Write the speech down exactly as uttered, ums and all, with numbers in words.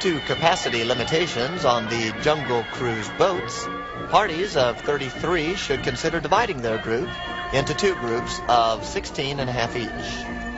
to capacity limitations on the Jungle Cruise boats, parties of thirty-three should consider dividing their group into two groups of sixteen and a half each.